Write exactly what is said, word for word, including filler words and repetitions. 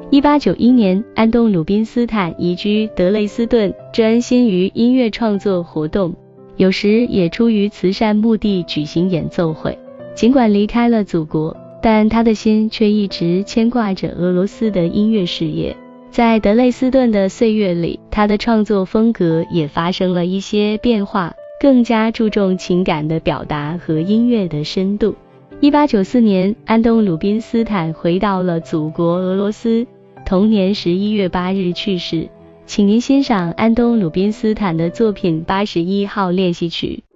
一八九一年，安东·鲁宾斯坦移居德累斯顿，专心于音乐创作活动，有时也出于慈善目的举行演奏会。尽管离开了祖国，但他的心却一直牵挂着俄罗斯的音乐事业。在德累斯顿的岁月里，他的创作风格也发生了一些变化，更加注重情感的表达和音乐的深度。一八九四年，安东·鲁宾斯坦回到了祖国俄罗斯，同年十一月八日去世。请您欣赏安东·鲁宾斯坦的作品八十一号练习曲。